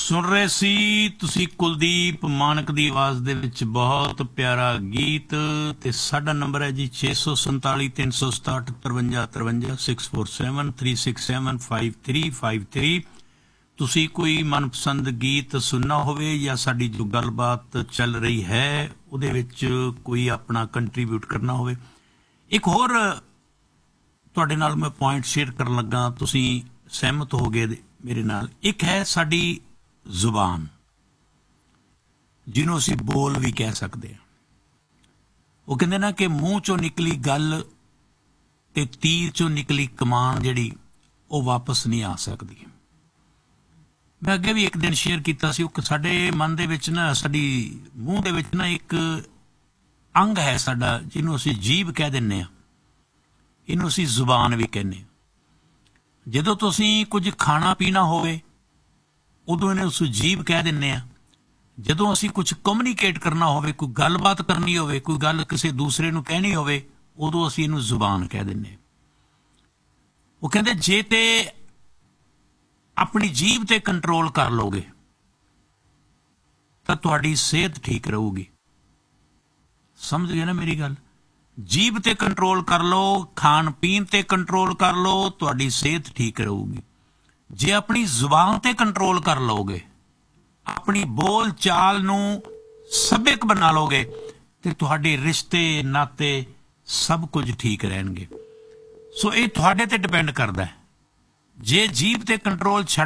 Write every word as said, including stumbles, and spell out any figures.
सुन रहे सी तुसी कुलदीप मानक दी आवाज़ दे विच बहुत प्यारा गीत ते साडा नंबर है जी छे सौ संताली तीन सौ सताहठ तरवंजा तरवंजा six four seven three six seven five three five three तुसी कोई मनपसंद गीत सुनना होवे या साडी जो गलबात चल रही है उहदे विच कोई अपना कंट्रीब्यूट करना होवे। एक होर तुहाडे नाल मैं पॉइंट शेयर करन लगा, तुसी सहमत हो गए मेरे नाल। एक है साडी जुबान जिन्हों असीं बोल भी कह सकते हैं। वो कहते ना कि मूँह चों निकली गल ते तीर चों निकली कमान जिहड़ी वो वापस नहीं आ सकती। मैं अगे भी एक दिन शेयर किया सी, साडे मन दे विच ना साडी मूँह दे विच ना एक अंग है साडा जिन्हों असीं जीभ कह दिंने आ, इनूं असीं जुबान भी कहने। जदों तुसीं कुछ खाना पीना होवे उदों इन्हें उस जीभ कह दिंने आ। जदों असीं कुछ कम्यूनीकेट करना होवे, कोई गलबात करनी होवे, कोई गल किसी दूसरे नूं कहनी होवे, उदों असीं इनूं जुबान कह दिंने। वो कहंदे जे ते अपनी जीभ ते कंट्रोल कर लोगे तां तुहाडी सेहत ठीक रहूगी। समझ गए ना मेरी गल? जीभ ते कंट्रोल कर लो, खान पीन ते कंट्रोल कर लो, तुहाडी सेहत ठीक रहूगी। जे अपनी जुबान ते कंट्रोल कर लोगे, अपनी बोल चाल नूं सभ्यक बना लोगे ते तुहाडे रिश्ते नाते सब कुछ ठीक रहणगे। सो ये तुहाडे ते डिपेंड करदा है। जे जीभ ते कंट्रोल छड्ड